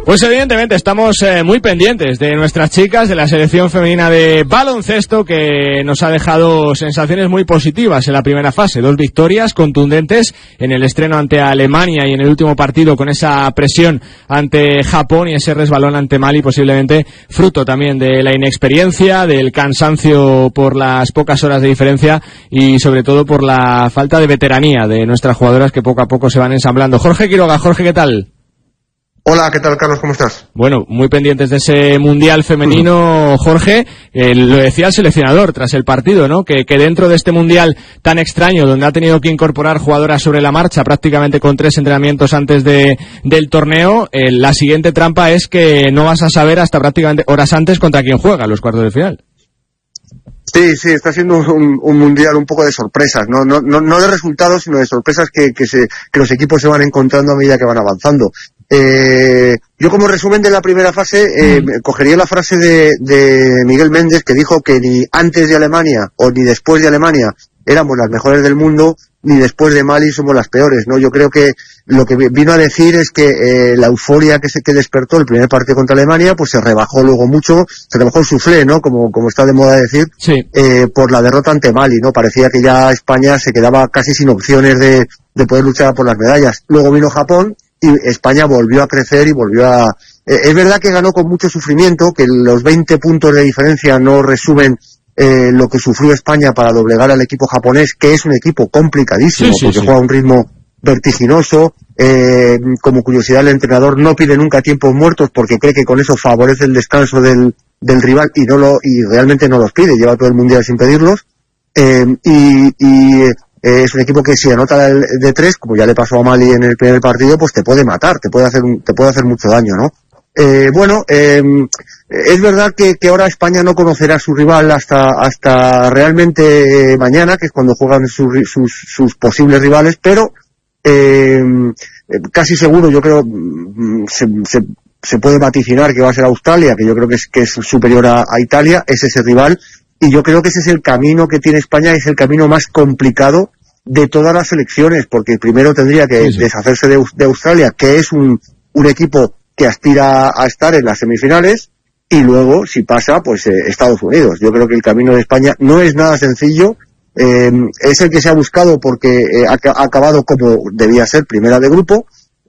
Pues evidentemente estamos muy pendientes de nuestras chicas, de la selección femenina de baloncesto, que nos ha dejado sensaciones muy positivas en la primera fase. 2 victorias contundentes en el estreno ante Alemania y en el último partido con esa presión ante Japón y ese resbalón ante Mali, posiblemente fruto también de la inexperiencia, del cansancio por las pocas horas de diferencia y sobre todo por la falta de veteranía de nuestras jugadoras que poco a poco se van ensamblando. Jorge Quiroga, Jorge, ¿qué tal? Hola, ¿qué tal, Carlos? ¿Cómo estás? Bueno, muy pendientes de ese Mundial femenino, Jorge. Lo decía el seleccionador tras el partido, ¿no? Que dentro de este Mundial tan extraño, donde ha tenido que incorporar jugadoras sobre la marcha, prácticamente con 3 entrenamientos antes del torneo, la siguiente trampa es que no vas a saber hasta prácticamente horas antes contra quién juega los cuartos de final. Sí, está siendo un mundial un poco de sorpresas, no de resultados, sino de sorpresas que los equipos se van encontrando a medida que van avanzando. Yo como resumen de la primera fase cogería la frase de Miguel Méndez, que dijo que ni antes de Alemania o ni después de Alemania éramos las mejores del mundo, ni después de Mali somos las peores, ¿no? Yo creo que lo que vino a decir es que la euforia que despertó el primer partido contra Alemania, pues se rebajó luego mucho, se rebajó el suflé, ¿no? Como está de moda decir, sí. Por la derrota ante Mali, ¿no? Parecía que ya España se quedaba casi sin opciones de poder luchar por las medallas. Luego vino Japón y España volvió a crecer y volvió a... es verdad que ganó con mucho sufrimiento, que los 20 puntos de diferencia no resumen lo que sufrió España para doblegar al equipo japonés, que es un equipo complicadísimo, porque juega a un ritmo vertiginoso. Como curiosidad, el entrenador no pide nunca tiempos muertos porque cree que con eso favorece el descanso del rival y realmente no los pide, lleva todo el mundial sin pedirlos. Es un equipo que si anota de 3, como ya le pasó a Mali en el primer partido, pues te puede matar, te puede hacer mucho daño, ¿no? Es verdad que ahora España no conocerá a su rival hasta realmente mañana, que es cuando juegan sus posibles rivales, pero casi seguro, yo creo, se puede vaticinar que va a ser Australia, que yo creo que es superior a Italia, es ese rival, y yo creo que ese es el camino que tiene España, es el camino más complicado de todas las selecciones, porque primero tendría que deshacerse de Australia, que es un equipo que aspira a estar en las semifinales, y luego, si pasa, pues Estados Unidos. Yo creo que el camino de España no es nada sencillo, es el que se ha buscado porque ha acabado como debía ser, primera de grupo,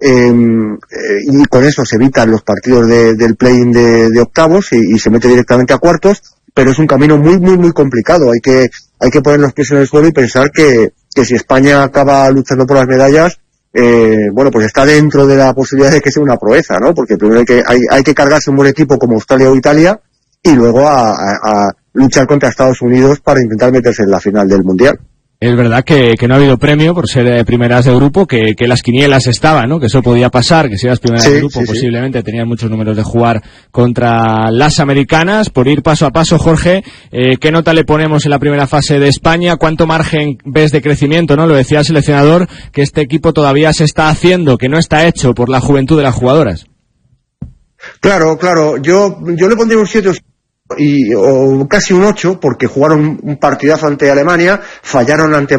y con eso se evitan los partidos del play-in de octavos y se mete directamente a cuartos, pero es un camino muy, muy, muy complicado. Hay que poner los pies en el suelo y pensar que si España acaba luchando por las medallas, bueno, pues está dentro de la posibilidad de que sea una proeza, ¿no? Porque primero hay que cargarse un buen equipo como Australia o Italia y luego a luchar contra Estados Unidos para intentar meterse en la final del Mundial. Es verdad que no ha habido premio por ser primeras de grupo, que las quinielas estaban, ¿no? Que eso podía pasar, que si eras primeras de grupo posiblemente tenían muchos números de jugar contra las americanas. Por ir paso a paso, Jorge, ¿qué nota le ponemos en la primera fase de España? ¿Cuánto margen ves de crecimiento, no? Lo decía el seleccionador, que este equipo todavía se está haciendo, que no está hecho por la juventud de las jugadoras. Claro, yo le pondría un 7 o casi un 8, porque jugaron un partidazo ante Alemania, fallaron ante